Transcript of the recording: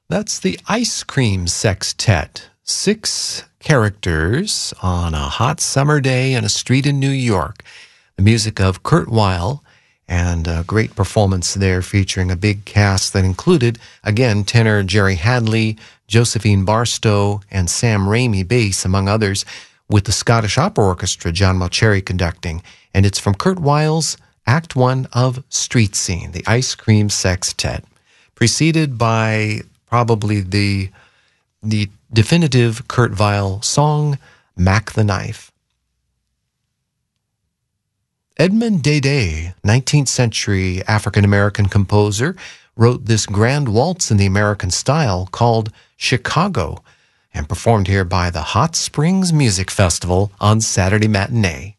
That's the Ice Cream Sextet. 6 characters on a hot summer day in a street in New York. The music of Kurt Weill, and a great performance there featuring a big cast that included, again, tenor Jerry Hadley, Josephine Barstow, and Sam Ramey bass, among others, with the Scottish Opera Orchestra, John Mauceri conducting. And it's from Kurt Weill's Act 1 of Street Scene, the Ice Cream Sextet, preceded by probably the definitive Kurt Weill song, Mac the Knife. Edmond Dede, 19th century African-American composer, wrote this grand waltz in the American style called Chicago, and performed here by the Hot Springs Music Festival on Saturday Matinee.